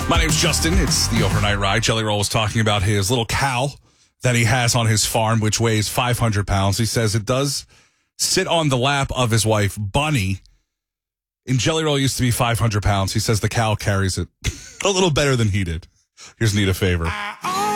My name's Justin. It's the Overnight Ride. Jelly Roll was talking about his little cow that he has on his farm, which weighs 500 pounds. He says it does sit on the lap of his wife, Bunny. And Jelly Roll used to be 500 pounds. He says the cow carries it a little better than he did. Here's Nita Favor.